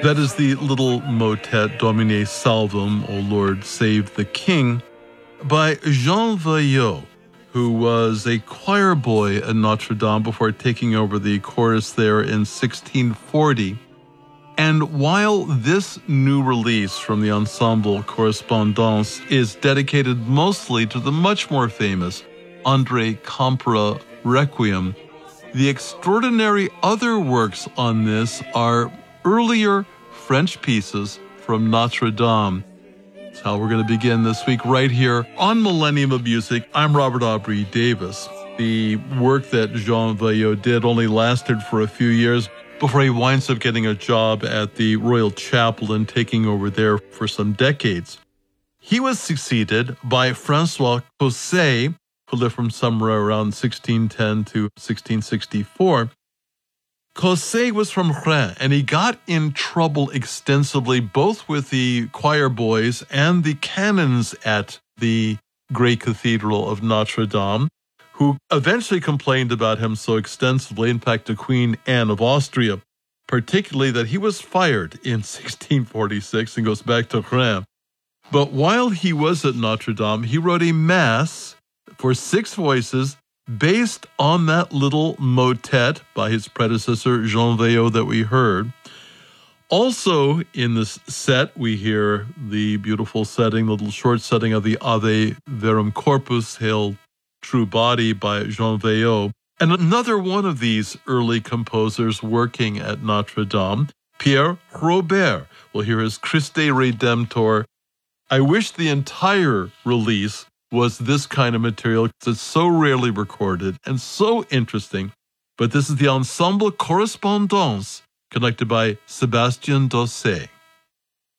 That is the little motet Domine Salvum, O Lord, Save the King, by Jean Vaillot, who was a choir boy at Notre Dame before taking over the chorus there in 1640. And while this new release from the Ensemble Correspondance is dedicated mostly to the much more famous André Campra Requiem, the extraordinary other works on this are earlier French pieces from Notre Dame. That's how we're going to begin this week right here on Millennium of Music. I'm Robert Aubrey Davis. The work that Jean Vaillot did only lasted for a few years before he winds up getting a job at the Royal Chapel and taking over there for some decades. He was succeeded by François Cossé, who lived from somewhere around 1610 to 1664. Cossé was from Rennes, and he got in trouble extensively, both with the choir boys and the canons at the great cathedral of Notre Dame, who eventually complained about him so extensively, in fact, to Queen Anne of Austria, particularly that he was fired in 1646 and goes back to Rennes. But while he was at Notre Dame, he wrote a mass for 6 voices based on that little motet by his predecessor, Jean Vaillot, that we heard. Also in this set, we hear the beautiful setting, the little short setting of the Ave Verum Corpus, Hail True Body by Jean Vaillot. And another one of these early composers working at Notre Dame, Pierre Robert. We'll hear his Christe Redemptor. I wish the entire release was this kind of material, because it's so rarely recorded and so interesting. But this is the Ensemble Correspondance, conducted by Sébastien Dossé.